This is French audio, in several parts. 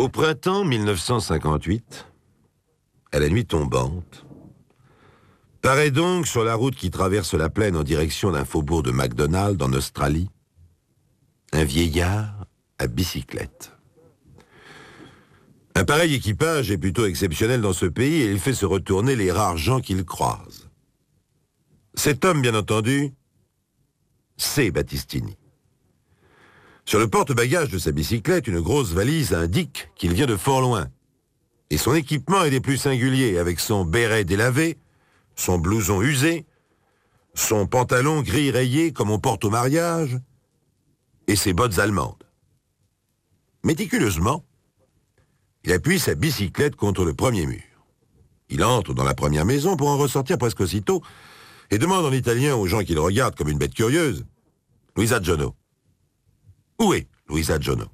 Au printemps 1958, à la nuit tombante, paraît donc sur la route qui traverse la plaine en direction d'un faubourg de McDonald en Australie, un vieillard à bicyclette. Un pareil équipage est plutôt exceptionnel dans ce pays et il fait se retourner les rares gens qu'il croise. Cet homme, bien entendu, c'est Battistini. Sur le porte-bagages de sa bicyclette, une grosse valise indique qu'il vient de fort loin. Et son équipement est des plus singuliers, avec son béret délavé, son blouson usé, son pantalon gris rayé comme on porte au mariage, et ses bottes allemandes. Méticuleusement, il appuie sa bicyclette contre le premier mur. Il entre dans la première maison pour en ressortir presque aussitôt et demande en italien aux gens qui le regardent comme une bête curieuse « Luisa Giono ». Où est Luisa Giono?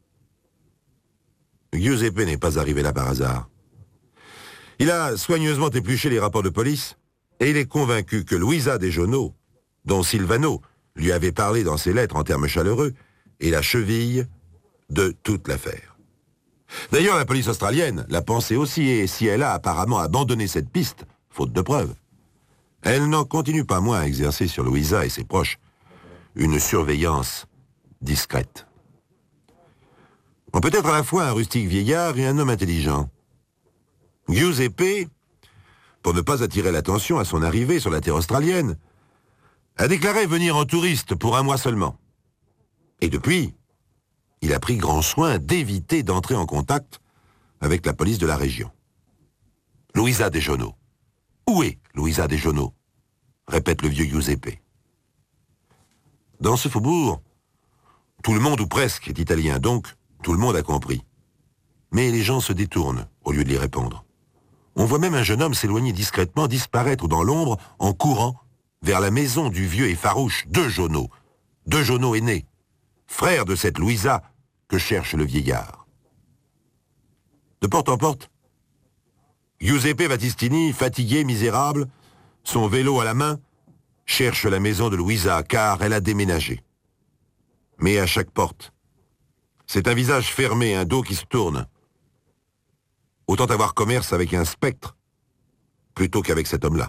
Giuseppe n'est pas arrivé là par hasard. Il a soigneusement épluché les rapports de police et il est convaincu que Luisa De Giono, dont Silvano lui avait parlé dans ses lettres en termes chaleureux, est la cheville de toute l'affaire. D'ailleurs, la police australienne l'a pensé aussi, et si elle a apparemment abandonné cette piste, faute de preuves, elle n'en continue pas moins à exercer sur Luisa et ses proches une surveillance discrète. On peut être à la fois un rustique vieillard et un homme intelligent. Giuseppe, pour ne pas attirer l'attention à son arrivée sur la terre australienne, a déclaré venir en touriste pour 1 mois seulement. Et depuis, il a pris grand soin d'éviter d'entrer en contact avec la police de la région. Luisa De Giono. Où est Luisa De Giono? Répète le vieux Giuseppe. Dans ce faubourg, tout le monde ou presque est italien, donc tout le monde a compris. Mais les gens se détournent au lieu de lui répondre. On voit même un jeune homme s'éloigner discrètement, disparaître dans l'ombre en courant vers la maison du vieux et farouche De Giono. De Giono aîné, frère de cette Luisa que cherche le vieillard. De porte en porte, Giuseppe Battistini, fatigué, misérable, son vélo à la main, cherche la maison de Luisa car elle a déménagé. Mais à chaque porte, c'est un visage fermé, un dos qui se tourne. Autant avoir commerce avec un spectre plutôt qu'avec cet homme-là.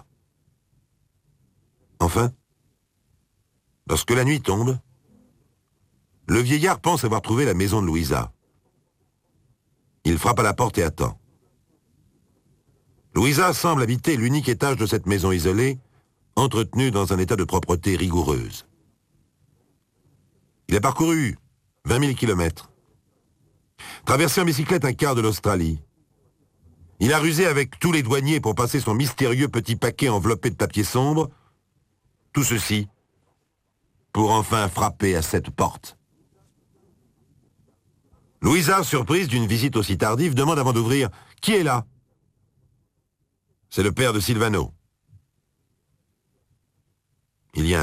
Enfin, lorsque la nuit tombe, le vieillard pense avoir trouvé la maison de Luisa. Il frappe à la porte et attend. Luisa semble habiter l'unique étage de cette maison isolée, entretenue dans un état de propreté rigoureuse. Il a parcouru 20 000 kilomètres, traversé en bicyclette un quart de l'Australie. Il a rusé avec tous les douaniers pour passer son mystérieux petit paquet enveloppé de papier sombre. Tout ceci pour enfin frapper à cette porte. Luisa, surprise d'une visite aussi tardive, demande avant d'ouvrir « Qui est là ?» C'est le père de Silvano. Il y a un